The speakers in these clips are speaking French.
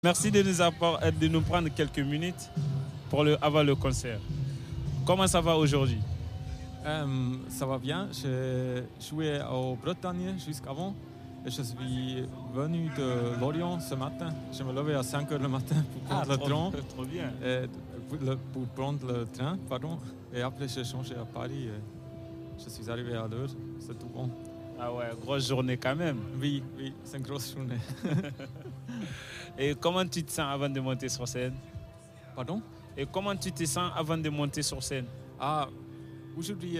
Merci de nous prendre quelques minutes avant le concert. Comment ça va aujourd'hui? Ça va bien. J'ai joué en Bretagne jusqu'avant. Et je suis venu de Lorient ce matin. Je me levais à 5h le matin pour prendre le train. Trop bien. Pour prendre le train, pardon. Et après, j'ai changé à Paris. Je suis arrivé à l'heure. C'est tout bon. Ah ouais, grosse journée quand même. Oui, c'est une grosse journée. Et comment tu te sens avant de monter sur scène? Pardon? Et comment tu te sens avant de monter sur scène? Aujourd'hui,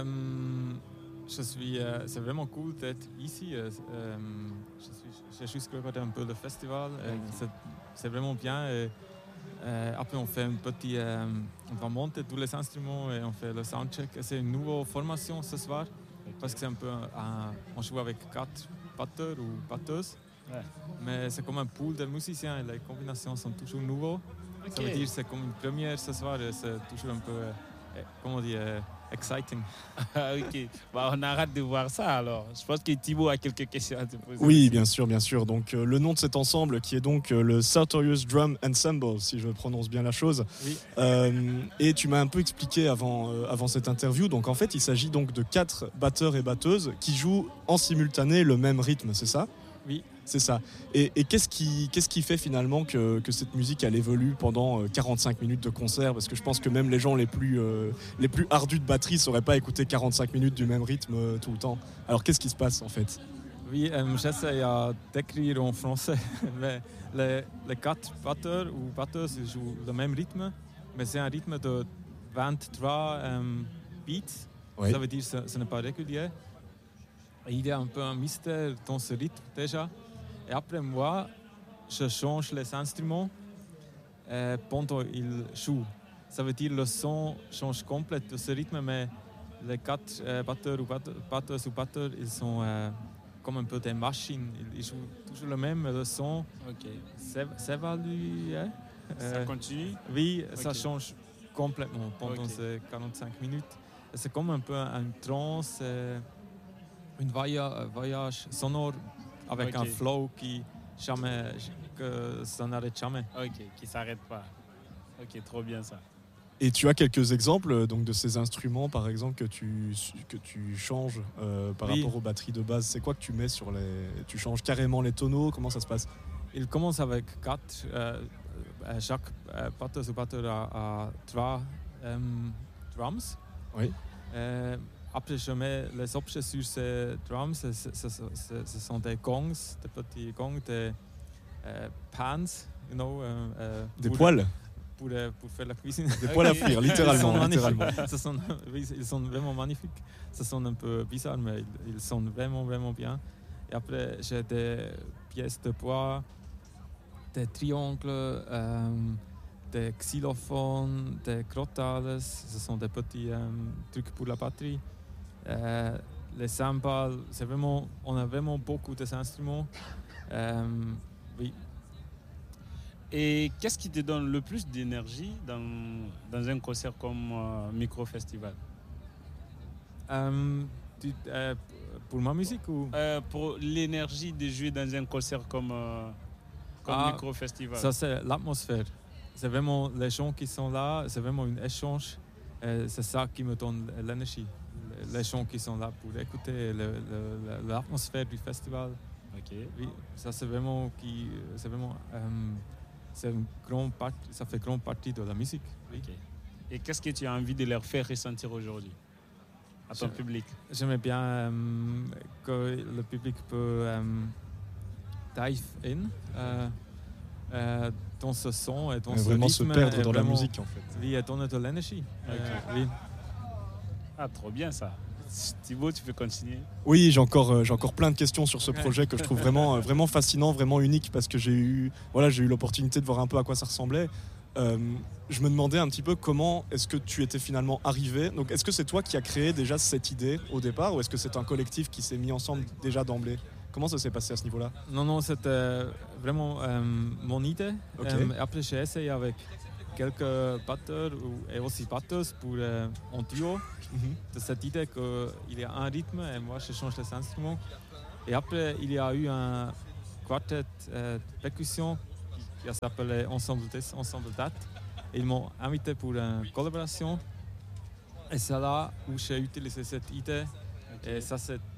c'est vraiment cool d'être ici. J'ai juste regardé un peu le festival. C'est vraiment bien. Et, après, on fait on va monter tous les instruments et on fait le soundcheck. C'est une nouvelle formation ce soir. Parce que c'est un peu on joue avec 4 batteurs ou batteuses. Ouais. Mais c'est comme un pool de musiciens et les combinaisons sont toujours nouvelles. Okay. Ça veut dire que c'est comme une première ce soir et c'est toujours un peu, comment on dit, exciting. Ok, on a hâte de voir ça alors. Je pense que Thibaut a quelques questions à te poser. Oui, bien sûr. Donc le nom de cet ensemble qui est donc le Sartorius Drum Ensemble, si je prononce bien la chose. Oui. Et tu m'as un peu expliqué avant cette interview. Donc en fait, il s'agit donc de 4 batteurs et batteuses qui jouent en simultané le même rythme, c'est ça? Oui. C'est ça. Et qu'est-ce qui fait finalement que cette musique elle évolue pendant 45 minutes de concert? Parce que je pense que même les gens les plus ardus de batterie ne sauraient pas écouter 45 minutes du même rythme tout le temps. Alors qu'est-ce qui se passe en fait? Oui, j'essaie d'écrire en français. les 4 batteurs ou batteuses jouent le même rythme, mais c'est un rythme de 23 beats. Oui. Ça veut dire que ce n'est pas régulier. Et il y a un peu un mystère dans ce rythme déjà. Et après moi, je change les instruments pendant qu'ils jouent. Ça veut dire que le son change complètement de ce rythme, mais les 4 batteurs ou batteurs, ils sont comme un peu des machines. Ils jouent toujours le même, le son s'évalue. Ça continue? Oui, okay. Ça change complètement pendant ces 45 minutes. Et c'est comme un peu un trance. Un voyage sonore avec un flow que ça n'arrête jamais. Ok, qui s'arrête pas. Ok, trop bien ça. Et tu as quelques exemples donc, de ces instruments, par exemple, que tu changes par rapport aux batteries de base. C'est quoi que tu mets sur les... Tu changes carrément les tonneaux? Comment ça se passe? Il commence avec 4. Chaque batteur ou batteur a 3 drums. Oui. Après, je mets les objets sur ces drums. Ce sont des gongs, des petits gongs, des pans, des poêles pour faire la cuisine. Des poêles à frire, littéralement. Ils sont vraiment magnifiques. Ce sont un peu bizarres, mais ils sont vraiment, vraiment bien. Et après, j'ai des pièces de bois, des triangles, des xylophones, des crotales. Ce sont des petits trucs pour la batterie. Les cymbales, on a vraiment beaucoup d'instruments. Oui. Et qu'est-ce qui te donne le plus d'énergie dans un concert comme Micro Festival? Pour ma musique ou pour l'énergie de jouer dans un concert comme Micro Festival. Ça, c'est l'atmosphère. C'est vraiment les gens qui sont là, c'est vraiment un échange. C'est ça qui me donne l'énergie. Les gens qui sont là pour écouter l'atmosphère du festival. Okay. Oui, ça c'est vraiment ça fait grande partie de la musique. Oui. Okay. Et qu'est-ce que tu as envie de leur faire ressentir aujourd'hui à ton public? J'aimerais bien que le public peut dive in dans ce son et dans ce vraiment rythme. Se perdre dans la musique en fait. Oui, et donner de l'énergie. Okay. Oui. Ah, trop bien ça. Thibaut, tu peux continuer? Oui, j'ai encore plein de questions sur ce projet que je trouve vraiment fascinant, vraiment unique, parce que j'ai eu l'opportunité de voir un peu à quoi ça ressemblait. Je me demandais un petit peu comment est-ce que tu étais finalement arrivé. Donc, est-ce que c'est toi qui as créé déjà cette idée au départ, ou est-ce que c'est un collectif qui s'est mis ensemble déjà d'emblée? Comment ça s'est passé à ce niveau-là? Non, c'était vraiment mon idée. Okay. Après, j'ai essayé avec quelques batteurs et aussi batteuses pour en duo. De cette idée qu'il y a un rythme et moi je change les instruments. Et après il y a eu un quartet de percussion qui s'appelait Ensemble This, Ensemble That. Ils m'ont invité pour une collaboration. Et c'est là où j'ai utilisé cette idée. Et ça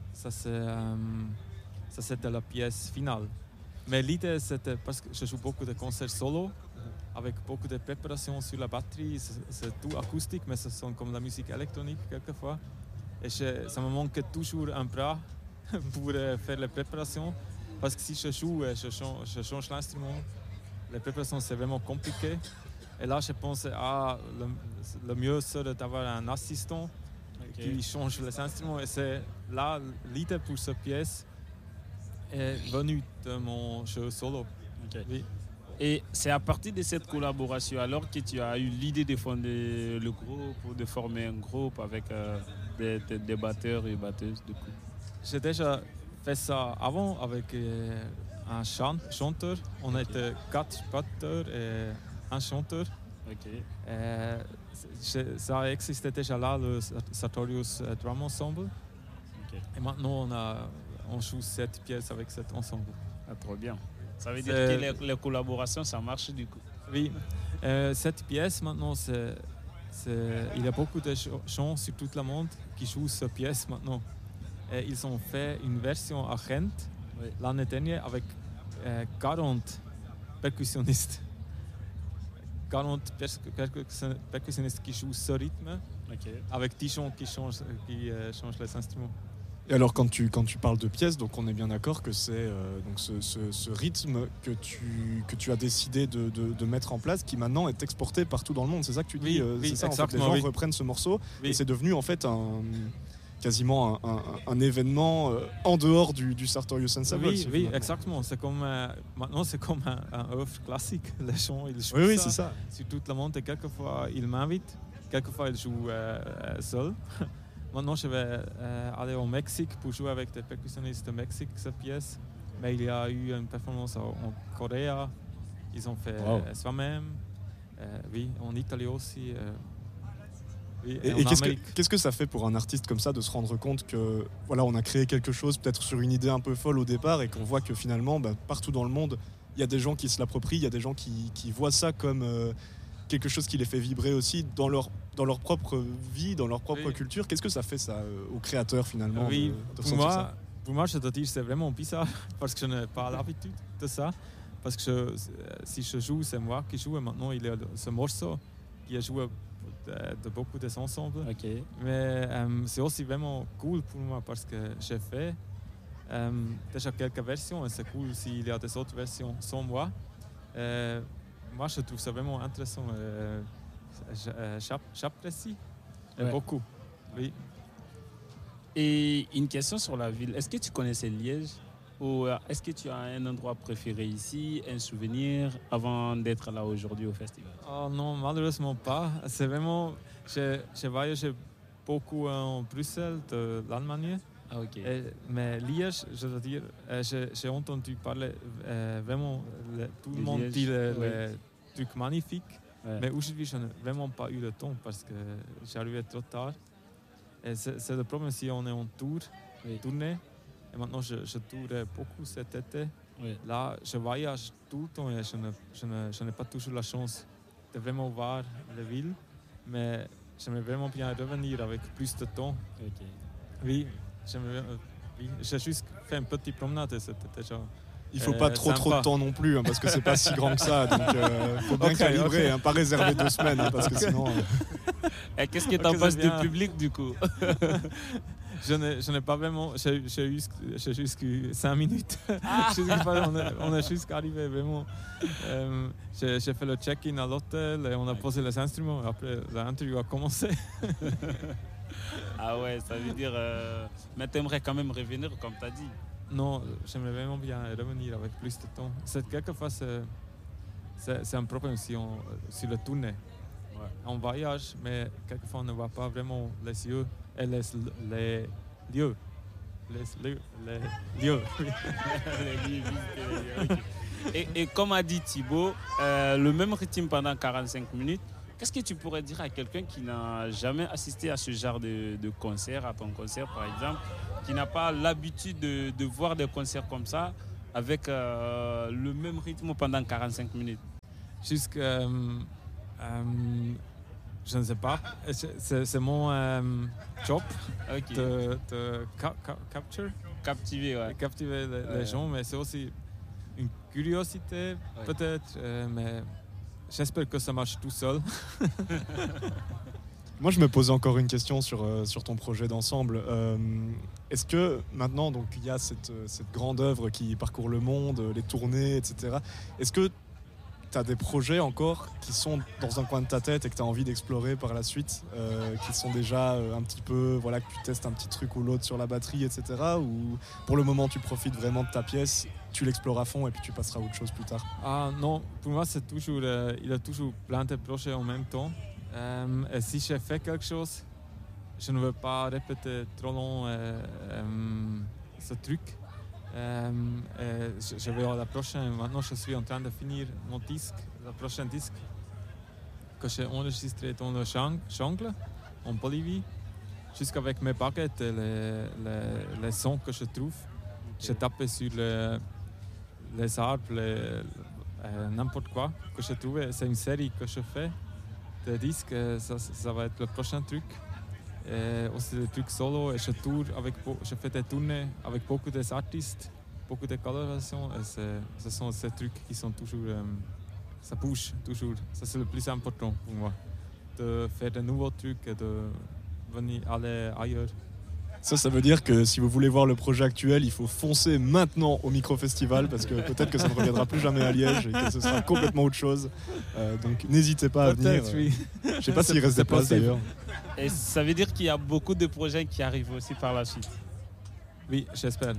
c'était la pièce finale. Mais l'idée, c'était parce que je joue beaucoup de concerts solo, avec beaucoup de préparation sur la batterie. C'est tout acoustique, mais ce sont comme la musique électronique quelquefois. Et ça me manque toujours un bras pour faire les préparations. Parce que si je joue et je change l'instrument, les préparations c'est vraiment compliqué. Et là, je pensais, le mieux serait d'avoir un assistant qui change les instruments. Et c'est là, l'idée pour cette pièce est venue de mon jeu solo. Okay. Oui. Et c'est à partir de cette collaboration alors que tu as eu l'idée de fonder le groupe ou de former un groupe avec des batteurs et batteuses du coup. J'ai déjà fait ça avant avec un chanteur. On était 4 batteurs et un chanteur. Okay. Ça existait déjà là, le Sartorius Drum Ensemble. Okay. Et maintenant, on joue cette pièce avec cet ensemble. Ah, trop bien. Ça veut dire que les collaborations, ça marche du coup. Oui. Cette pièce, maintenant, il y a beaucoup de gens sur tout le monde qui jouent cette pièce maintenant. Et ils ont fait une version à Gent l'année dernière avec 40 percussionnistes. 40 percussionnistes qui jouent ce rythme, avec 10 gens qui changent les instruments. Et alors quand tu parles de pièces, donc on est bien d'accord que c'est donc ce rythme que tu as décidé de mettre en place, qui maintenant est exporté partout dans le monde. C'est ça que tu dis? Oui, c'est ça, en fait, les gens reprennent ce morceau et c'est devenu en fait quasiment un événement en dehors du Sartorius Ensemble. Oui, exactement. C'est comme, maintenant, c'est comme un œuvre classique. Les gens, ils jouent oui, c'est ça. Sur tout le monde et quelquefois, ils m'invitent. Quelquefois, ils jouent seuls. Maintenant, je vais aller au Mexique pour jouer avec des percussionnistes de Mexique, cette pièce. Mais il y a eu une performance en Corée. Ils ont fait soi-même. Oui, en Italie aussi. Oui, et qu'est-ce que ça fait pour un artiste comme ça de se rendre compte que voilà, on a créé quelque chose peut-être sur une idée un peu folle au départ et qu'on voit que finalement partout dans le monde il y a des gens qui se l'approprient, il y a des gens qui voient ça comme quelque chose qui les fait vibrer aussi dans leur propre vie, dans leur propre culture. Qu'est-ce que ça fait ça aux créateurs finalement? Oui, pour moi je dois dire c'est vraiment bizarre parce que je n'ai pas l'habitude de ça, parce que si je joue, c'est moi qui joue et maintenant il y a ce morceau qui a joué de beaucoup des ensembles. Mais c'est aussi vraiment cool pour moi parce que j'ai fait déjà quelques versions et c'est cool s'il y a des autres versions sans moi. Moi je trouve ça vraiment intéressant. J'apprécie beaucoup. Oui. Et une question sur la ville. Est-ce que tu connaissais Liège ou est-ce que tu as un endroit préféré ici, un souvenir avant d'être là aujourd'hui au festival? Oh non, malheureusement pas. C'est vraiment... J'ai voyagé beaucoup en Bruxelles, de l'Allemagne. Mais Liège, je veux dire, j'ai entendu parler vraiment... Tout le monde dit les trucs magnifiques. Mais aujourd'hui, je n'ai vraiment pas eu le temps parce que j'arrivais trop tard. Et c'est le problème si on est en tournée. Et maintenant, je tourne beaucoup cet été. Là, je voyage tout le temps et je n'ai pas toujours la chance de vraiment voir la ville. Mais j'aimerais vraiment bien revenir avec plus de temps. Oui, j'ai juste fait une petite promenade et c'était déjà... Il ne faut pas trop de temps non plus, parce que c'est pas si grand que ça. Donc, faut bien calibrer, pas réserver 2 semaines, parce que sinon. Et qu'est-ce que tu en penses du public, du coup? Je n'ai pas vraiment. J'ai juste 5 minutes. On est juste arrivé vraiment. J'ai fait le check-in à l'hôtel et on a posé les instruments. Et après, l'interview a commencé. Ah ouais, ça veut dire. Mais tu aimerais quand même revenir, comme tu as dit. Non, j'aimerais vraiment bien revenir avec plus de temps. Quelquefois, c'est un problème sur le tournée. On voyage, mais quelquefois, on ne voit pas vraiment les yeux et les lieux. Les lieux. Et comme a dit Thibaut, le même rythme pendant 45 minutes. Qu'est-ce que tu pourrais dire à quelqu'un qui n'a jamais assisté à ce genre de concert, à ton concert par exemple, qui n'a pas l'habitude de voir des concerts comme ça? avec le même rythme pendant 45 minutes? Jusqu'à... je ne sais pas. C'est mon job Ok. de captiver Ouais. les gens, mais c'est aussi une curiosité peut-être, mais j'espère que ça marche tout seul. Moi, je me posais encore une question sur ton projet d'ensemble. Est-ce que maintenant, donc, il y a cette grande œuvre qui parcourt le monde, les tournées, etc. Est-ce que tu as des projets encore qui sont dans un coin de ta tête et que tu as envie d'explorer par la suite, qui sont déjà un petit peu, voilà, que tu testes un petit truc ou l'autre sur la batterie, etc. Ou pour le moment, tu profites vraiment de ta pièce, tu l'explores à fond et puis tu passeras à autre chose plus tard? Ah non, pour moi, c'est toujours, il y a toujours plein de projets en même temps. Et si je fais quelque chose, je ne veux pas répéter trop long ce truc. Je vais à la prochaine. Maintenant, je suis en train de finir mon disque, le prochain disque que j'ai enregistré dans le jungle en Bolivie, jusqu'avec mes baguettes et les sons que je trouve. J'ai tapé sur les arbres, n'importe quoi que je trouvais. C'est une série que je fais de disques. Ça va être le prochain truc. Et aussi des trucs solo et je fais des tournées avec beaucoup d'artistes, beaucoup de collaborations et ce sont ces trucs qui sont toujours, ça bouge toujours, ça c'est le plus important pour moi, de faire de nouveaux trucs et de venir aller ailleurs. Ça veut dire que si vous voulez voir le projet actuel, il faut foncer maintenant au Micro-Festival parce que peut-être que ça ne reviendra plus jamais à Liège et que ce sera complètement autre chose. Donc n'hésitez pas à venir. Oui. Je ne sais pas s'il reste des places d'ailleurs. Et ça veut dire qu'il y a beaucoup de projets qui arrivent aussi par la suite. Oui, j'espère.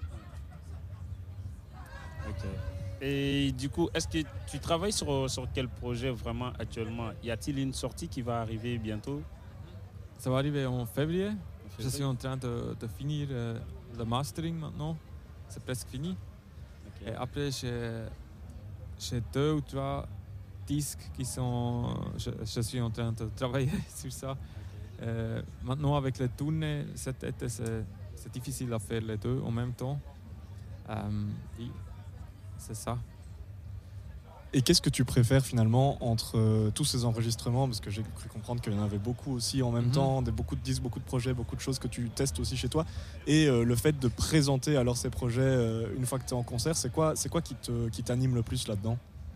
Ok. Et du coup, est-ce que tu travailles sur quel projet vraiment actuellement? Y a-t-il une sortie qui va arriver bientôt? Ça va arriver en février. Je suis en train de finir le mastering maintenant. C'est presque fini. Ok. Et après, j'ai 2 ou 3 disques qui sont... Je suis en train de travailler sur ça. Maintenant, avec les tournées, cet été, c'est difficile à faire les deux en même temps. Oui, c'est ça. Et qu'est-ce que tu préfères finalement entre tous ces enregistrements, parce que j'ai cru comprendre qu'il y en avait beaucoup aussi en même temps, beaucoup de disques, beaucoup de projets, beaucoup de choses que tu testes aussi chez toi, et le fait de présenter alors ces projets une fois que tu es en concert, c'est quoi qui t'anime le plus là-dedans?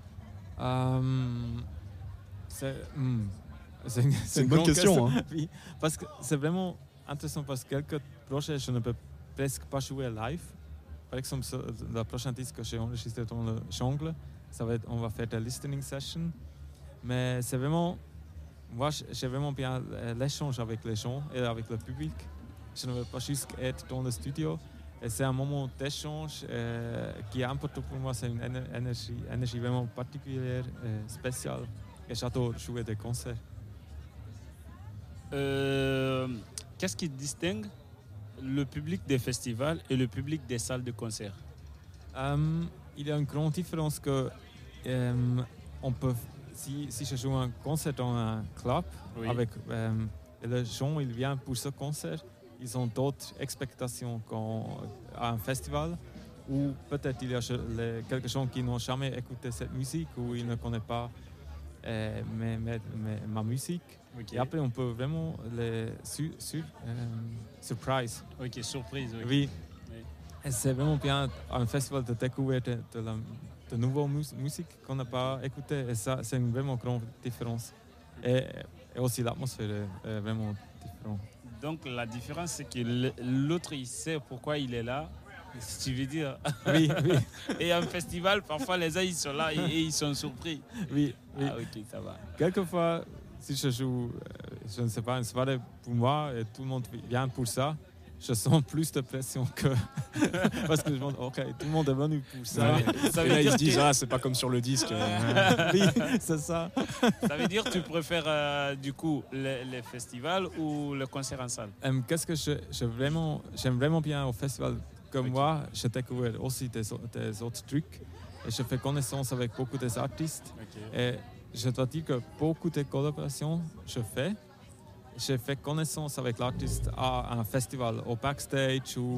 C'est une bonne question. Hein. Oui, parce que c'est vraiment intéressant parce que quelques projets, je ne peux presque pas jouer live. Par exemple, le prochain disque que j'ai enregistré dans le jungle, on va faire des listening sessions. Mais c'est vraiment, moi j'ai vraiment bien l'échange avec les gens et avec le public. Je ne veux pas juste être dans le studio. Et c'est un moment d'échange qui est important pour moi. C'est une énergie vraiment particulière et spéciale. Et j'adore jouer des concerts. Qu'est-ce qui distingue le public des festivals et le public des salles de concert? Il y a une grande différence que on peut, si je joue un concert dans un club, Oui. avec les gens ils viennent pour ce concert, ils ont d'autres expectations qu'à un festival, ou peut-être il y a quelques gens qui n'ont jamais écouté cette musique ou ils ne connaissent pas ma musique. Okay. Et après on peut vraiment les surprise. Ok, surprise. Okay. Oui. Et c'est vraiment bien à un festival de découvrir de nouvelles musiques qu'on n'a pas écoutées. Et ça, c'est une vraiment grande différence. Et aussi l'atmosphère est vraiment différente. Donc la différence, c'est que l'autre, il sait pourquoi il est là. Si tu veux dire. Oui, oui. Et à un festival, parfois les gens ils sont là et ils sont surpris. Oui, oui. Ah ok, ça va. Quelquefois, si je joue, je ne sais pas, une soirée pour moi et tout le monde vient pour ça, je sens plus de pression que... Parce que je me dis, ok, tout le monde est venu pour ça. Et là, ils se disent, c'est pas comme sur le disque. Oui, c'est ça. Ça veut dire que tu préfères du coup les festivals ou le concert en salle? Qu'est-ce que j'aime vraiment bien au festival? Comme moi, je découvre aussi des autres trucs et je fais connaissance avec beaucoup d'artistes. Okay. Et je dois dire que beaucoup de collaborations j'ai fait connaissance avec l'artiste à un festival, au backstage ou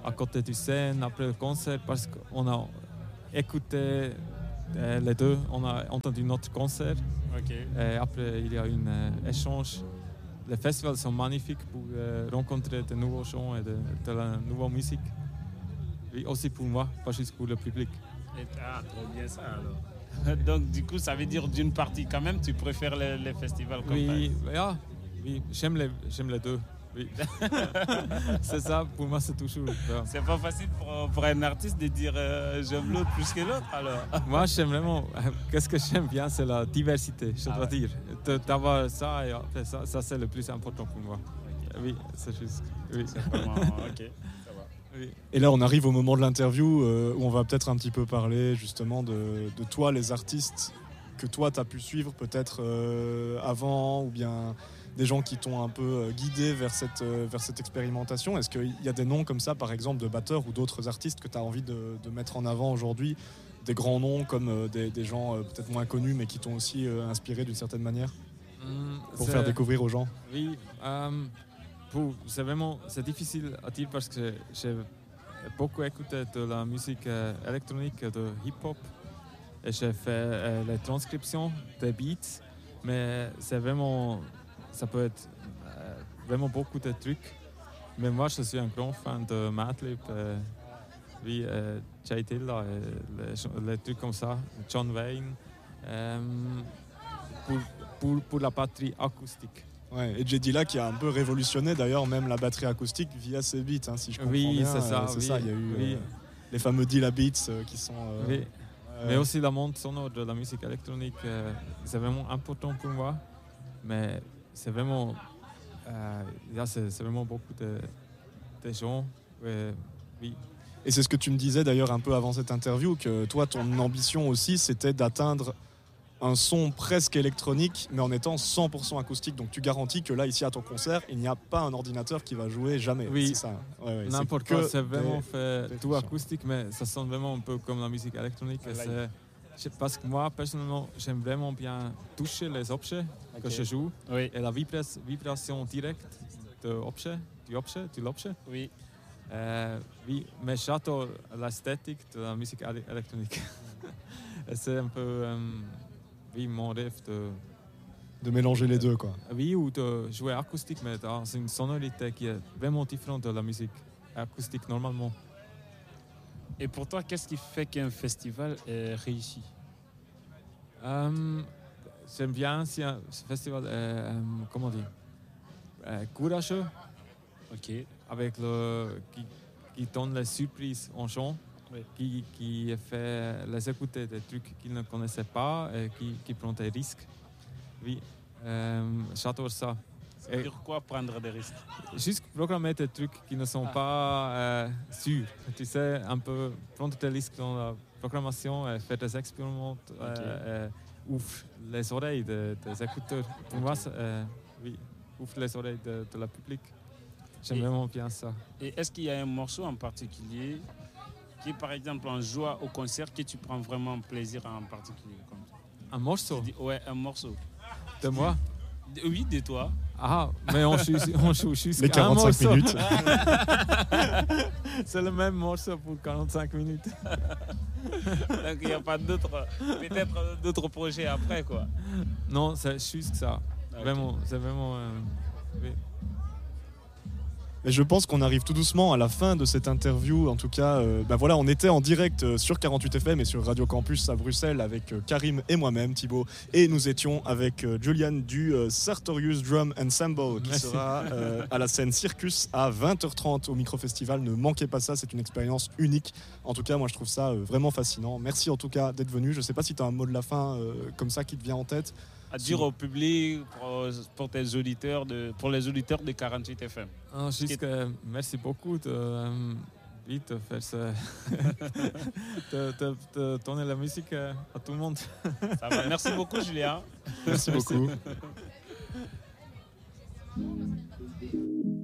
à côté du scène après le concert parce qu'on a écouté les deux, on a entendu notre concert. Ok. Et après, il y a un échange. Les festivals sont magnifiques pour rencontrer de nouveaux chants et de la nouvelle musique. Oui, aussi pour moi, pas juste pour le public. Trop bien ça alors. Donc du coup, ça veut dire d'une partie quand même, tu préfères les festivals comme ça. Oui, j'aime les deux. Oui. C'est ça, pour moi c'est toujours. Ja. C'est pas facile pour un artiste de dire j'aime l'autre plus que l'autre alors. Moi j'aime vraiment, qu'est-ce que j'aime bien, c'est la diversité, je dois dire. D'avoir ça et après ça c'est le plus important pour moi. Okay. Oui, c'est juste. Oui. C'est vraiment, ok, ça va. Oui. Et là on arrive au moment de l'interview où on va peut-être un petit peu parler justement de toi, les artistes que toi tu as pu suivre peut-être avant ou bien des gens qui t'ont un peu guidé vers cette expérimentation. Est-ce qu'il y a des noms comme ça, par exemple, de batteurs ou d'autres artistes que tu as envie de mettre en avant aujourd'hui, des grands noms comme des gens peut-être moins connus, mais qui t'ont aussi inspiré d'une certaine manière pour faire découvrir aux gens? Oui, c'est difficile à dire parce que j'ai beaucoup écouté de la musique électronique, de hip-hop, et j'ai fait les transcriptions des beats, mais c'est vraiment... Ça peut être vraiment beaucoup de trucs. Mais moi, je suis un grand fan de Madlib, Jay Dilla, les trucs comme ça, John Wayne, pour la batterie acoustique. Ouais, et Jay Dilla qui a un peu révolutionné d'ailleurs même la batterie acoustique via ses beats, hein, si je comprends bien. Oui, c'est ça. Il y a eu les fameux Dilla Beats qui sont... Mais aussi la monde sonore de la musique électronique, c'est vraiment important pour moi. Mais c'est vraiment, c'est vraiment beaucoup de gens. Oui. Et c'est ce que tu me disais d'ailleurs un peu avant cette interview, que toi, ton ambition aussi, c'était d'atteindre un son presque électronique, mais en étant 100% acoustique. Donc tu garantis que là, ici à ton concert, il n'y a pas un ordinateur qui va jouer jamais. Oui, c'est ça. Ouais, n'importe quoi, c'est vraiment fait tout acoustique, mais ça sonne vraiment un peu comme la musique électronique. Parce que moi, personnellement, j'aime vraiment bien toucher les objets que je joue. Oui. Et la vibration directe du objet. Oui. Oui, mais j'adore l'esthétique de la musique électronique. C'est un peu mon rêve de mélanger les deux, quoi. Oui, ou de jouer acoustique, mais dans une sonorité qui est vraiment différente de la musique acoustique normalement. Et pour toi, qu'est-ce qui fait qu'un festival est réussi? J'aime bien si un festival est, comment dire, courageux, avec qui donne les surprises en chant, qui fait les écouter des trucs qu'ils ne connaissaient pas et qui prend des risques. Oui, j'adore ça. Ça veut dire quoi, prendre des risques? Juste programmer des trucs qui ne sont pas sûrs. Tu sais, un peu prendre des risques dans la programmation et faire des expériments. Ouvre les oreilles des écouteurs. Pour moi, ouvre les oreilles de la public. J'aime vraiment bien ça. Et est-ce qu'il y a un morceau en particulier qui est par exemple en joie au concert que tu prends vraiment plaisir en particulier comme ça? Un morceau? Ouais, un morceau. De moi? Oui, de toi. Ah, mais on joue juste les 45 minutes. C'est le même morceau pour 45 minutes. Donc il n'y a pas peut-être d'autres projets après, quoi. Non, c'est juste ça. Okay. Vraiment, c'est vraiment... oui. Et je pense qu'on arrive tout doucement à la fin de cette interview. En tout cas, voilà, on était en direct sur 48 FM et sur Radio Campus à Bruxelles avec Karim et moi-même, Thibaut. Et nous étions avec Julian du Sartorius Drum Ensemble qui sera à la scène Circus à 20h30 au Micro-Festival. Ne manquez pas ça, c'est une expérience unique. En tout cas, moi je trouve ça vraiment fascinant. Merci en tout cas d'être venu. Je ne sais pas si tu as un mot de la fin comme ça qui te vient en tête. À dire au public, pour les auditeurs de 48 FM. Juste que merci beaucoup de faire ça, de donner la musique à tout le monde. Ça va. Merci beaucoup, Julien. Merci beaucoup.